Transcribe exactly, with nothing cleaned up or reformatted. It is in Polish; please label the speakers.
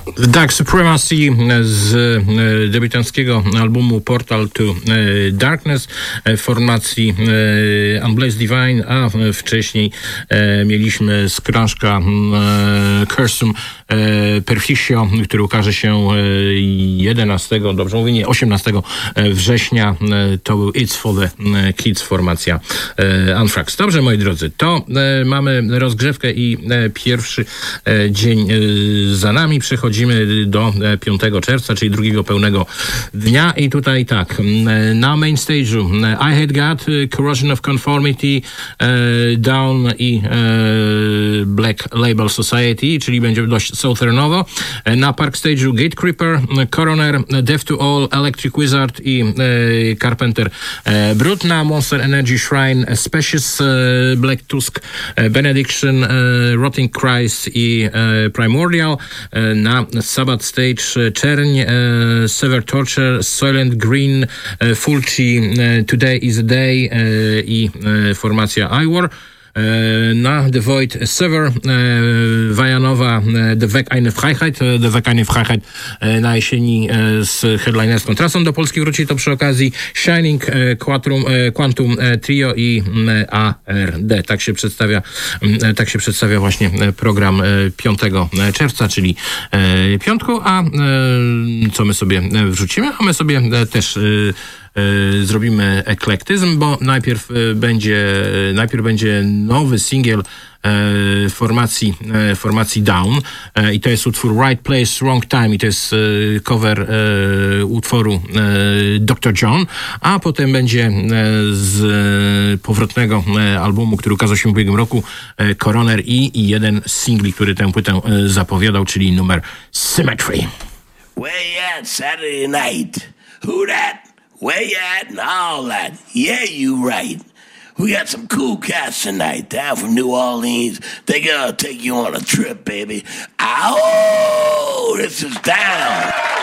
Speaker 1: Dark Supremacy z debiutanckiego albumu Portal to Darkness w formacji Unblessed Divine, a wcześniej mieliśmy z krążka Cursum Perficio, który ukaże się jedenastego, dobrze mówię, nie, osiemnastego września. To był It's for the Kids, formacja Anthrax. Dobrze, moi drodzy, to mamy rozgrzewkę i pierwszy dzień za nami. Przechodzimy do piątego czerwca, czyli drugiego pełnego dnia, i tutaj tak, na main stage'u I Hate God, Corrosion of Conformity, Down i Black Label Society, czyli będzie dość southernowo. Na Park Stage'u Gate Creeper, Coroner, Death to All, Electric Wizard i Carpenter Brut. Na Monster Energy Shrine Species, Black Tusk, Benediction, Rotting Christ i Primordial. Na Sabbath Stage Czerń, Sever Torture, Soylent Green, Fulci, Today is a Day i formacja Iwar. Na The Void Sever, Wajanowa, The Weg eine Freiheit, The Weg eine Freiheit na jesieni z headlinerską trasą do Polski wróci, to przy okazji Shining, Quantum, Quantum Trio i A R D. Tak się przedstawia, tak się przedstawia właśnie program piątego czerwca, czyli piątku, a co my sobie wrzucimy? A my sobie też zrobimy eklektyzm, bo najpierw będzie, najpierw będzie nowy singiel formacji, formacji Down, i to jest utwór Right Place, Wrong Time, i to jest cover utworu doktor John, a potem będzie z powrotnego albumu, który ukazał się w ubiegłym roku, Coroner i, i jeden z singli, który tę płytę zapowiadał, czyli numer Symmetry.
Speaker 2: Where you at Saturday night? Who that? Where you at and all that? Yeah, you right. We got some cool cats tonight down from New Orleans. They're gonna take you on a trip, baby. Ow! This is Down.